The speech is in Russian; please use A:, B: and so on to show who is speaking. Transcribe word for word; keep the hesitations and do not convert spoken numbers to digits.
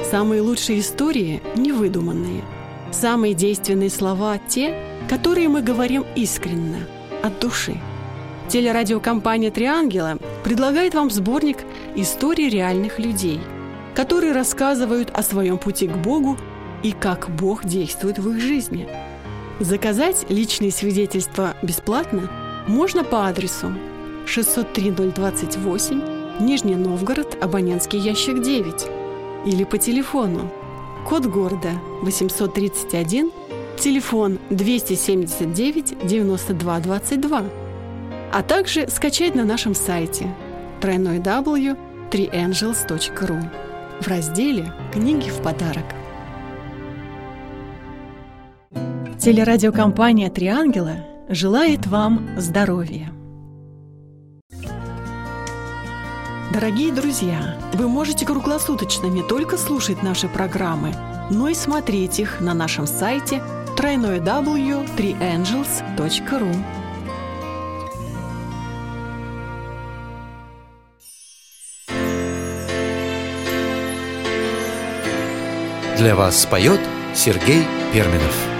A: Самые лучшие истории невыдуманные. Самые действенные слова – те, которые мы говорим искренне, от души. Телерадиокомпания «Три ангела» предлагает вам сборник историй реальных людей, которые рассказывают о своем пути к Богу и как Бог действует в их жизни. Заказать личные свидетельства бесплатно можно по адресу шестьсот три ноль двадцать восемь, Нижний Новгород, абонентский ящик девять, или по телефону код города восемьсот тридцать один, телефон двести семьдесят девять девяносто два двадцать два, а также скачать на нашем сайте дабл ю дабл ю дабл ю точка три энджелс точка ру в разделе «Книги в подарок». Телерадиокомпания «Три ангела» желает вам здоровья. Дорогие друзья, вы можете круглосуточно не только слушать наши программы, но и смотреть их на нашем сайте дабл ю дабл ю дабл ю точка три энджелс точка ру.
B: Для вас поет Сергей Перминов.